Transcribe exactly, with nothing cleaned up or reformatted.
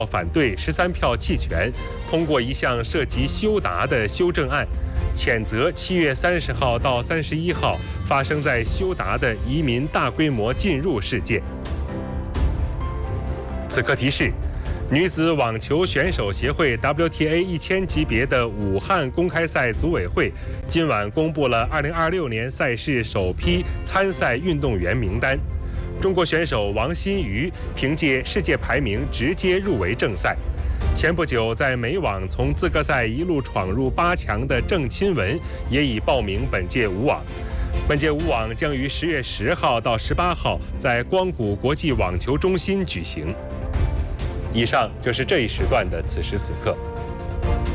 反对，十三票弃权，通过一项涉及修达的修正案，谴责七月三十号到三十一号发生在修达的移民大规模进入事件。此刻提示：女子网球选手协会 W T A 一千级别的武汉公开赛组委会今晚公布了二零二六年赛事首批参赛运动员名单。中国选手王欣瑜凭借世界排名直接入围正赛。前不久在美网从资格赛一路闯入八强的郑钦文也已报名本届武网。本届武网将于十月十号到十八号在光谷国际网球中心举行。以上就是这一时段的此时此刻。